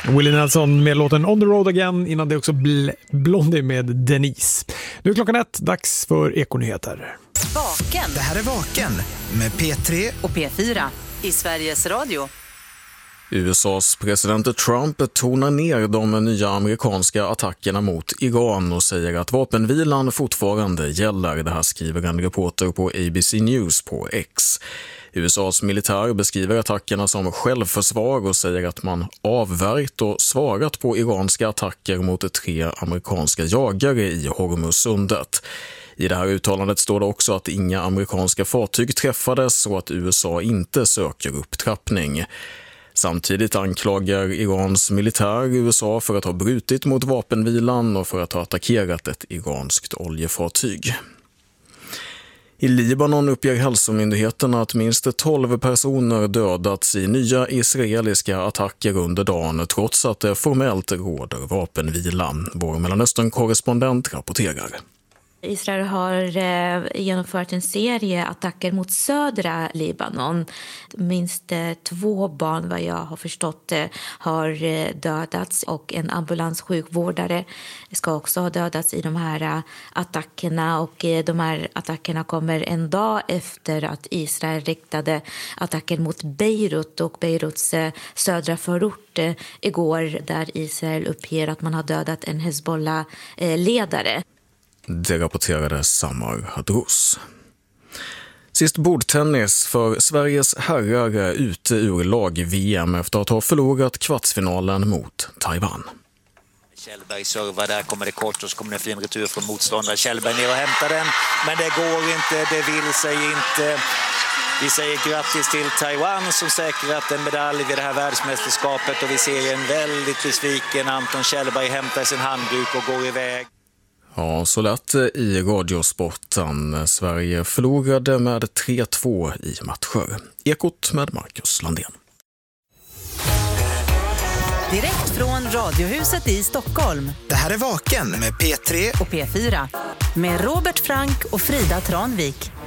Willie Nelson med låten On the Road Again, innan det också Blondie med Denise. Nu är klockan 1, dags för Ekonyheter. Vaken. Det här är Vaken med P3 och P4 i Sveriges Radio. USAs president Trump tonar ner de nya amerikanska attackerna mot Iran och säger att vapenvilan fortfarande gäller. Det här skriver en reporter på ABC News på X. USAs militär beskriver attackerna som självförsvar och säger att man avvärjt och svarat på iranska attacker mot 3 amerikanska jagare i Hormuzsundet. I det här uttalandet står det också att inga amerikanska fartyg träffades och att USA inte söker upptrappning. Samtidigt anklagar Irans militär USA för att ha brutit mot vapenvilan och för att ha attackerat ett iranskt oljefartyg. I Libanon uppger hälsomyndigheterna att minst 12 personer dödats i nya israeliska attacker under dagen trots att det formellt råder vapenvila. Vår Mellanöstern-korrespondent rapporterar. Israel har genomfört en serie attacker mot södra Libanon. Minst 2 barn, vad jag har förstått, har dödats och en ambulanssjukvårdare ska också ha dödats i de här attackerna. Och de här attackerna kommer en dag efter att Israel riktade attacker mot Beirut och Beiruts södra förort igår, där Israel uppger att man har dödat en Hezbollah-ledare. Det rapporterade Samar Hadrous. Sist bordtennis för Sveriges herrar ute ur lag-VM efter att ha förlorat kvartsfinalen mot Taiwan. Kjellberg servar, där kommer det kort och så kommer det en fin retur från motståndare. Kjellberg ner och hämtar den, men det går inte, det vill sig inte. Vi säger grattis till Taiwan som säkrat en medalj vid det här världsmästerskapet och vi ser en väldigt besviken Anton Kjellberg hämta sin handduk och går iväg. Ja, så lätt i radiosporten. Sverige förlorade med 3-2 i matcher. Ekot med Marcus Landén. Direkt från Radiohuset i Stockholm. Det här är Vaken med P3 och P4 med Robert Frank och Frida Tranvik.